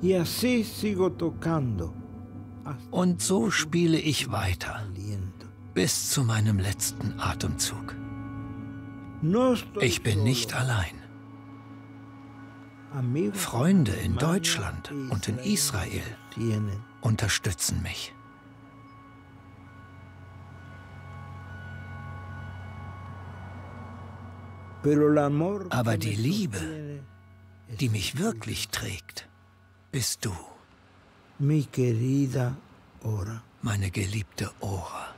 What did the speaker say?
Und so spiele ich weiter, bis zu meinem letzten Atemzug. Ich bin nicht allein. Freunde in Deutschland und in Israel unterstützen mich. Aber die Liebe, die mich wirklich trägt, bist du, meine geliebte Ora.